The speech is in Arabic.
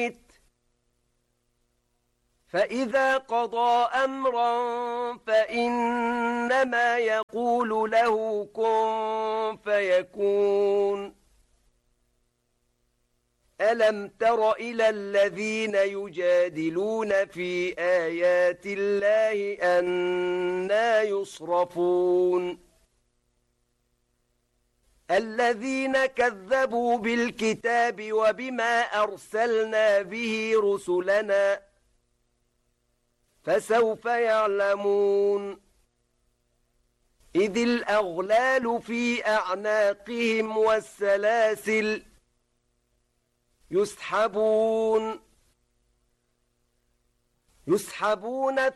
فإذا قضى أمرا فإنما يقول له كن فيكون. ألم تر إلى الذين يجادلون في آيات الله أنى يصرفون الذين كذبوا بالكتاب وبما أرسلنا به رسلنا فسوف يعلمون إذ الأغلال في أعناقهم والسلاسل يسحبون